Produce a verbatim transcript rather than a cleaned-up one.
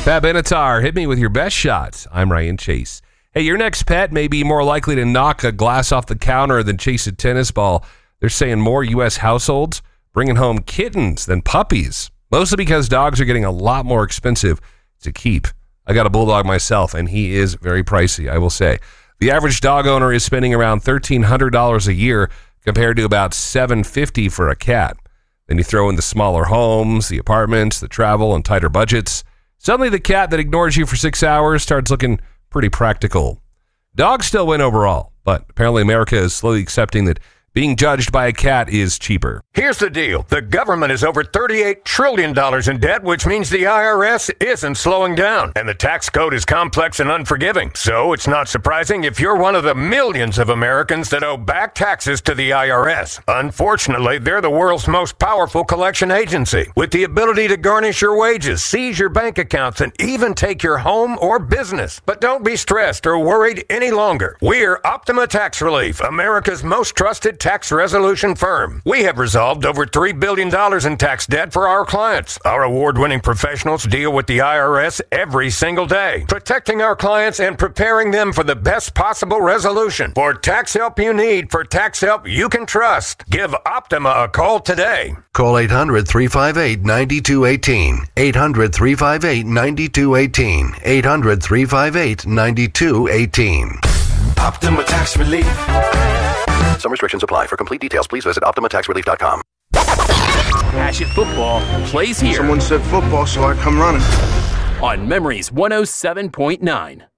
Pat Benatar, hit me with your best shots. I'm Ryan Chase. Hey, your next pet may be more likely to knock a glass off the counter than chase a tennis ball. They're saying more U S households bringing home kittens than puppies, mostly because dogs are getting a lot more expensive to keep. I got a bulldog myself, and he is very pricey, I will say. The average dog owner is spending around thirteen hundred dollars a year compared to about seven hundred fifty dollars for a cat. Then you throw in the smaller homes, the apartments, the travel, and tighter budgets. Suddenly the cat that ignores you for six hours starts looking pretty practical. Dogs still win overall, but apparently America is slowly accepting that being judged by a cat is cheaper. Here's the deal. The government is over thirty-eight trillion dollars in debt, which means the I R S isn't slowing down. And the tax code is complex and unforgiving. So it's not surprising if you're one of the millions of Americans that owe back taxes to the I R S. Unfortunately, they're the world's most powerful collection agency, with the ability to garnish your wages, seize your bank accounts, and even take your home or business. But don't be stressed or worried any longer. We're Optima Tax Relief, America's most trusted tax resolution firm. We have resolved over three billion dollars in tax debt for our clients. Our award-winning professionals deal with the I R S every single day, protecting our clients and preparing them for the best possible resolution. For tax help you need, for tax help you can trust, give Optima a call today. Call eight hundred, three five eight, nine two one eight. eight hundred, three five eight, nine two one eight. eight hundred, three five eight, nine two one eight. Optima Tax Relief. Some restrictions apply. For complete details, please visit optima tax relief dot com. Passion Football plays here. Someone said football, so I come running. On Memories one oh seven point nine.